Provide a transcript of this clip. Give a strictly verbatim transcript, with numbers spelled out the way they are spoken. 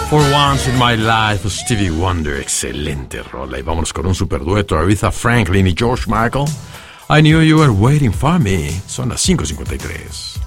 For Once in My Life, Stevie Wonder, excelente rola. Y vámonos con un superdueto, Aretha Franklin y George Michael. I Knew You Were Waiting For Me. Son las cinco cincuenta y tres.